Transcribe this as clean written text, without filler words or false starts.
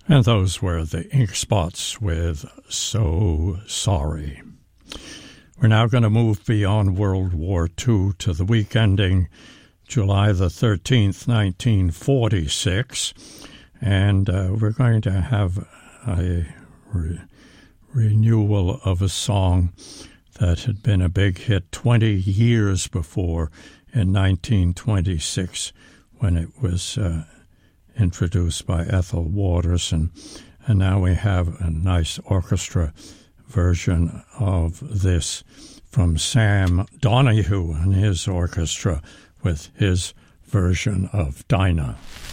And those were the Ink Spots with So Sorry. We're now going to move beyond World War II to the week ending July the 13th, 1946, and we're going to have a renewal of a song that had been a big hit 20 years before in 1926 when it was introduced by Ethel Waters, and now we have a nice orchestra version of this from Sam Donahue and his orchestra with his version of Dinah.